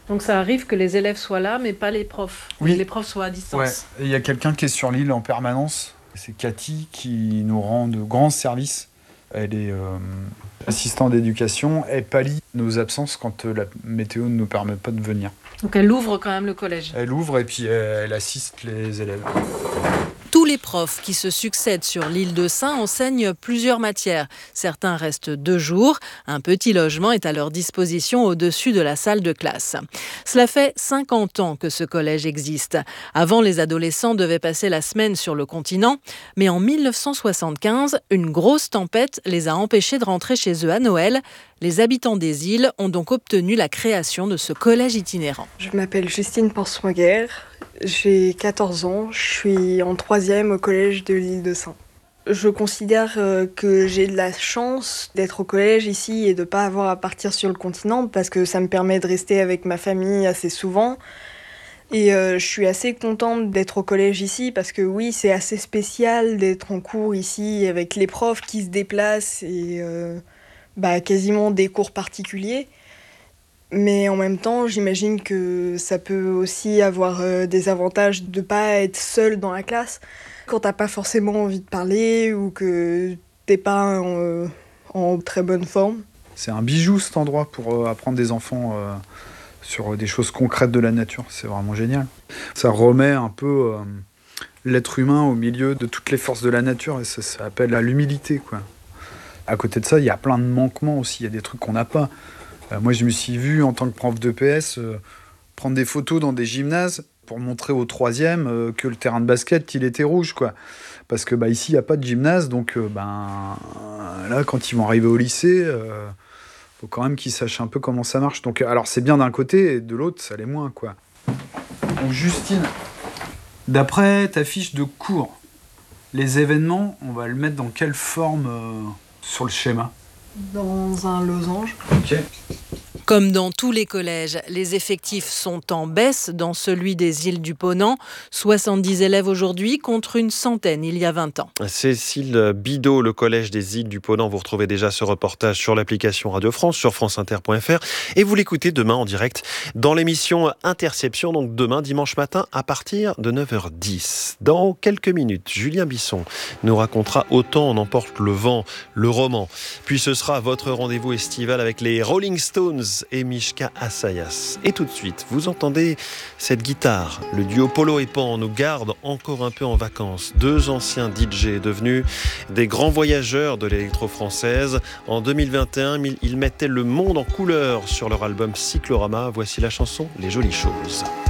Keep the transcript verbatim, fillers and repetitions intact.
Donc ça arrive que les élèves soient là, mais pas les profs. Oui. Les profs soient à distance. Ouais. Et il y a quelqu'un qui est sur l'île en permanence. C'est Cathy qui nous rend de grands services. Elle est euh, assistante d'éducation. Elle pallie nos absences quand euh, la météo ne nous permet pas de venir. Donc elle ouvre quand même le collège. Elle ouvre et puis elle, elle assiste les élèves. Tous les profs qui se succèdent sur l'île de Sein enseignent plusieurs matières. Certains restent deux jours. Un petit logement est à leur disposition au-dessus de la salle de classe. Cela fait cinquante ans que ce collège existe. Avant, les adolescents devaient passer la semaine sur le continent. Mais en mille neuf cent soixante-quinze, une grosse tempête les a empêchés de rentrer chez eux à Noël. Les habitants des îles ont donc obtenu la création de ce collège itinérant. Je m'appelle Justine Porce-Moguer, j'ai quatorze ans, je suis en troisième au collège de l'île de Sein. Je considère que j'ai de la chance d'être au collège ici et de ne pas avoir à partir sur le continent parce que ça me permet de rester avec ma famille assez souvent. Et euh, je suis assez contente d'être au collège ici parce que oui, c'est assez spécial d'être en cours ici avec les profs qui se déplacent et euh, bah, quasiment des cours particuliers. Mais en même temps, j'imagine que ça peut aussi avoir euh, des avantages de ne pas être seul dans la classe quand t'as pas forcément envie de parler ou que t'es pas en, euh, en très bonne forme. C'est un bijou cet endroit pour euh, apprendre des enfants euh, sur des choses concrètes de la nature. C'est vraiment génial. Ça remet un peu euh, l'être humain au milieu de toutes les forces de la nature et ça, ça appelle à l'humilité, quoi. À côté de ça, il y a plein de manquements aussi. Il y a des trucs qu'on n'a pas. Euh, moi, je me suis vu, en tant que prof de P S, euh, prendre des photos dans des gymnases pour montrer au troisième euh, que le terrain de basket, il était rouge, quoi. Parce que bah, ici, il n'y a pas de gymnase. Donc, euh, ben, là, quand ils vont arriver au lycée, euh, faut quand même qu'ils sachent un peu comment ça marche. Donc, alors, c'est bien d'un côté, et de l'autre, ça l'est moins, quoi. Donc, Justine, d'après ta fiche de cours, les événements, on va le mettre dans quelle forme euh, sur le schéma ? Dans un losange. Ok. Comme dans tous les collèges, les effectifs sont en baisse dans celui des îles du Ponant. soixante-dix élèves aujourd'hui contre une centaine il y a vingt ans. Cécile Bidot, le collège des îles du Ponant. Vous retrouvez déjà ce reportage sur l'application Radio France, sur franceinter point f r. Et vous l'écoutez demain en direct dans l'émission Interception, donc demain, dimanche matin, à partir de neuf heures dix. Dans quelques minutes, Julien Bisson nous racontera Autant on emporte le vent, le roman. Puis ce sera votre rendez-vous estival avec les Rolling Stones et Mishka Assayas. Et tout de suite, vous entendez cette guitare. Le duo Polo et Pan nous garde encore un peu en vacances. Deux anciens D J devenus des grands voyageurs de l'électro-française. En deux mille vingt et un, ils mettaient le monde en couleur sur leur album Cyclorama. Voici la chanson Les Jolies Choses.